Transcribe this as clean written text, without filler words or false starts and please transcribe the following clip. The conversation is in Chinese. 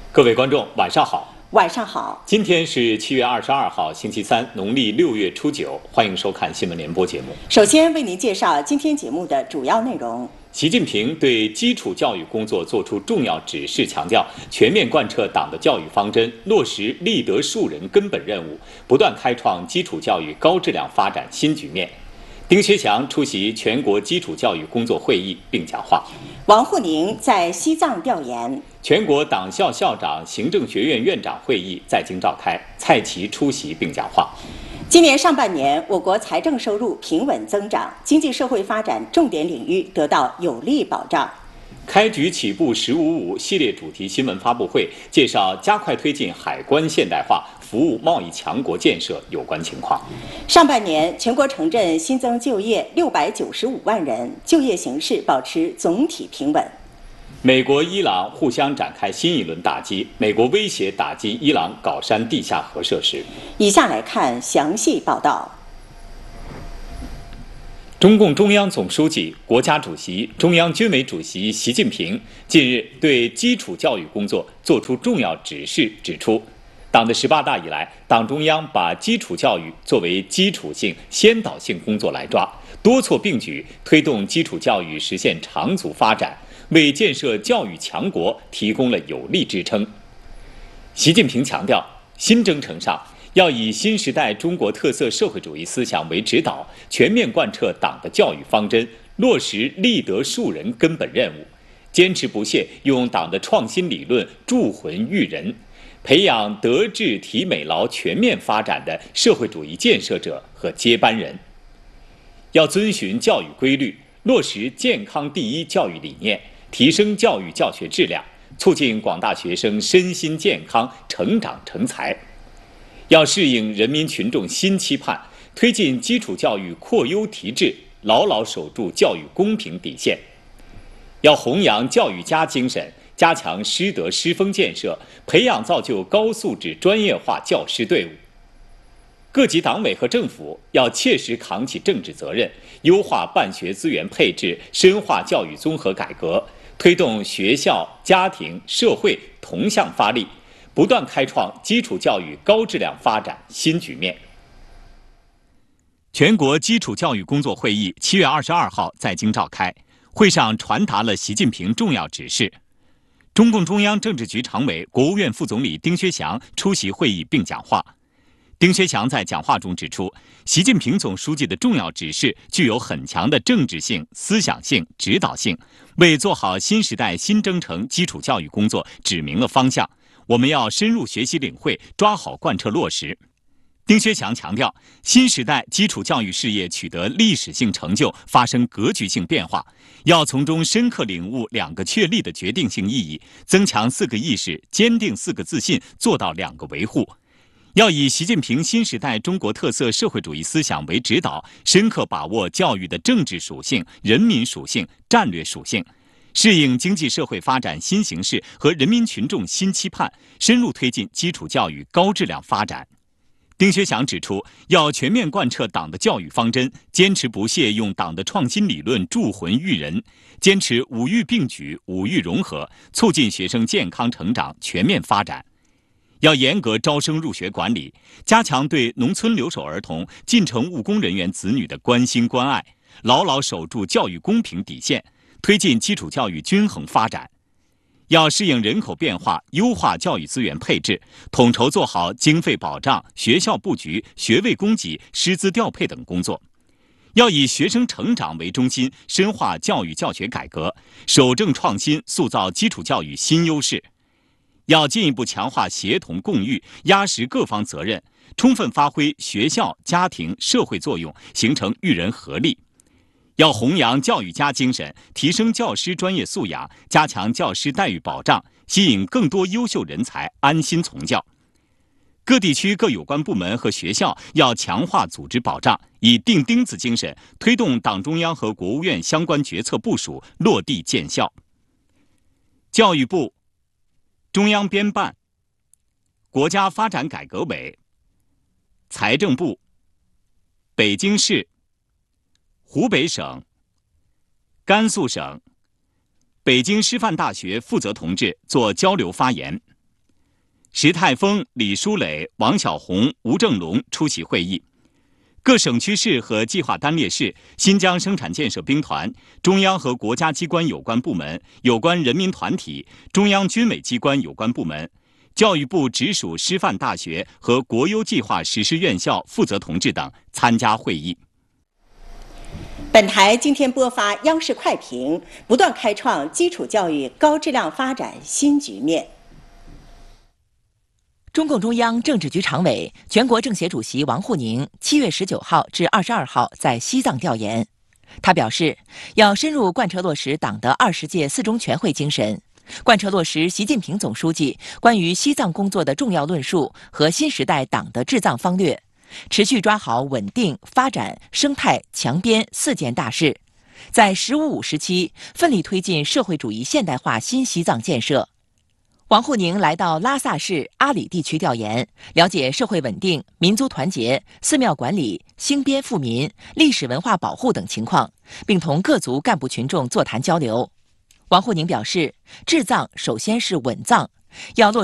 各位观众，晚上好。 晚上好。 今天是7月22号，星期三，农历6月初9。欢迎收看新闻联播节目。 首先为您介绍今天节目的主要内容。 习近平对基础教育工作作出重要指示，强调全面贯彻党的教育方针，落实立德树人根本任务，不断开创基础教育高质量发展新局面。丁薛祥出席全国基础教育工作会议并讲话。 王沪宁在西藏调研。 全国党校校长、行政学院院长会议在京召开，蔡奇出席并讲话。 今年上半年，我国财政收入平稳增长，经济社会发展重点领域得到有力保障。 开局起步“1055”系列主题新闻发布会介绍加快推进海关现代化、服务贸易强国建设有关情况。 上半年，全国城镇新增就业695万人，就业形势保持总体平稳。 美国、伊朗互相展开新一轮打击，美国威胁打击伊朗搞山地下核设施。 以下来看详细报道。 中共中央总书记、国家主席、中央军委主席习近平近日对基础教育工作作出重要指示，指出，党的18大以来，党中央把基础教育作为基础性、先导性工作来抓，多措并举，推动基础教育实现长足发展，为建设教育强国提供了有力支撑。习近平强调，新征程上要以新时代中国特色社会主义思想为指导，全面贯彻党的教育方针，落实立德树人根本任务，坚持不懈用党的创新理论铸魂育人，培养德智体美劳全面发展的社会主义建设者和接班人。要遵循教育规律，落实健康第一教育理念，提升教育教学质量，促进广大学生身心健康、成长成才。要适应人民群众新期盼，推进基础教育扩优提质，牢牢守住教育公平底线。要弘扬教育家精神，加强师德师风建设，培养造就高素质专业化教师队伍。各级党委和政府要切实扛起政治责任，优化办学资源配置，深化教育综合改革，推动学校、家庭、社会同向发力，不断开创基础教育高质量发展新局面。全国基础教育工作会议7月22号在京召开，会上传达了习近平重要指示。中共中央政治局常委、国务院副总理丁薛祥出席会议并讲话。丁薛祥在讲话中指出，习近平总书记的重要指示具有很强的政治性、思想性、指导性，为做好新时代新征程基础教育工作指明了方向。我们要深入学习领会，抓好贯彻落实。丁薛祥强调，新时代基础教育事业取得历史性成就，发生格局性变化，要从中深刻领悟2个确立的决定性意义，增强4个意识，坚定4个自信，做到2个维护。要以习近平新时代中国特色社会主义思想为指导，深刻把握教育的政治属性、人民属性、战略属性，适应经济社会发展新形势和人民群众新期盼，深入推进基础教育高质量发展。丁薛祥指出，要全面贯彻党的教育方针，坚持不懈用党的创新理论铸魂育人，坚持5育并举、5育融合，促进学生健康成长、全面发展。要严格招生入学管理，加强对农村留守儿童、进城务工人员子女的关心关爱，牢牢守住教育公平底线，推进基础教育均衡发展。要适应人口变化，优化教育资源配置，统筹做好经费保障、学校布局、学位供给、师资调配等工作。要以学生成长为中心，深化教育教学改革，守正创新，塑造基础教育新优势。要进一步强化协同共育，压实各方责任，充分发挥学校、家庭、社会作用，形成育人合力。要弘扬教育家精神，提升教师专业素养，加强教师待遇保障，吸引更多优秀人才安心从教。各地区各有关部门和学校要强化组织保障，以钉钉子精神推动党中央和国务院相关决策部署落地见效。教育部、中央编办、国家发展改革委、财政部、北京市、湖北省、甘肃省、北京师范大学负责同志做交流发言。 石泰峰、李书磊、王小红、吴正龙出席会议。各省区市和计划单列市、新疆生产建设兵团、中央和国家机关有关部门、有关人民团体、中央军委机关有关部门、教育部直属师范大学和国优计划实施院校负责同志等参加会议。 本台今天播发央视快评，不断开创基础教育高质量发展新局面。 中共中央政治局常委、全国政协主席王沪宁7月19号至22号在西藏调研。他表示，要深入贯彻落实党的20届四中全会精神，贯彻落实习近平总书记关于西藏工作的重要论述和新时代党的治藏方略，持续抓好稳定、发展、生态、强边4件大事，在“15-5”时期奋力推进社会主义现代化新西藏建设。王沪宁来到拉萨市阿里地区调研，了解社会稳定、民族团结、寺庙管理、兴边富民、历史文化保护等情况，并同各族干部群众座谈交流。王沪宁表示，治藏首先是稳藏，要落